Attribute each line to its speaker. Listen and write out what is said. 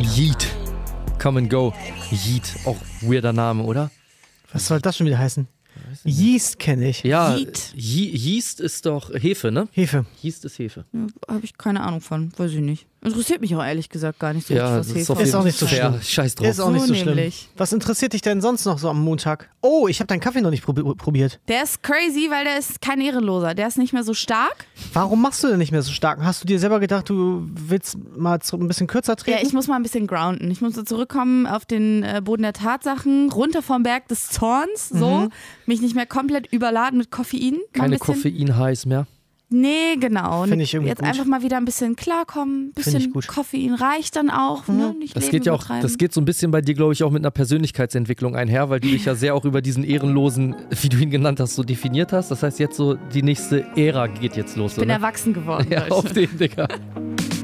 Speaker 1: Yeet. Come and go. Yeet. Auch weirder Name, oder?
Speaker 2: Was soll das schon wieder heißen? Yeast kenne ich.
Speaker 1: Ja,
Speaker 3: Yeet.
Speaker 1: Yeast ist doch Hefe, ne?
Speaker 2: Hefe.
Speaker 1: Yeast ist Hefe.
Speaker 3: Ja, habe ich keine Ahnung von, weiß ich nicht. Interessiert mich auch ehrlich gesagt gar nicht so
Speaker 1: Ja,
Speaker 3: richtig,
Speaker 1: das
Speaker 3: was
Speaker 1: ist,
Speaker 3: Hefe
Speaker 2: auch nicht so
Speaker 1: fair.
Speaker 2: schlimm.
Speaker 1: Scheiß drauf.
Speaker 2: Ist auch nicht so schlimm.
Speaker 3: nämlich.
Speaker 2: Was interessiert dich denn sonst noch so am Montag? Oh, ich habe deinen Kaffee noch nicht probiert.
Speaker 3: Der ist crazy, weil der ist kein Ehrenloser. Der ist nicht mehr so stark.
Speaker 2: Warum machst du denn nicht mehr so stark? Hast du dir selber gedacht, du willst mal ein bisschen kürzer treten?
Speaker 3: Ja, ich muss mal ein bisschen grounden. Ich muss so zurückkommen auf den Boden der Tatsachen, runter vom Berg des Zorns, so. Mich nicht mehr komplett überladen mit Koffein. Mal
Speaker 1: Keine
Speaker 3: ein bisschen.
Speaker 1: Koffein-Heiß mehr.
Speaker 3: Nee, genau.
Speaker 2: Finde ich irgendwie
Speaker 3: Jetzt
Speaker 2: gut.
Speaker 3: einfach mal wieder ein bisschen klarkommen. Ein
Speaker 2: Finde ich
Speaker 3: bisschen
Speaker 2: gut.
Speaker 3: Koffein reicht dann auch. Ne? Nicht
Speaker 1: Das
Speaker 3: Leben
Speaker 1: geht ja auch,
Speaker 3: übertreiben.
Speaker 1: das geht so ein bisschen bei dir, glaube ich, auch mit einer Persönlichkeitsentwicklung einher, weil du dich ja sehr auch über diesen ehrenlosen, wie du ihn genannt hast, so definiert hast. Das heißt, jetzt so die nächste Ära geht jetzt los,
Speaker 3: Ich bin
Speaker 1: oder?
Speaker 3: erwachsen geworden.
Speaker 1: Ja,
Speaker 3: Leute.
Speaker 1: auf den, Digga.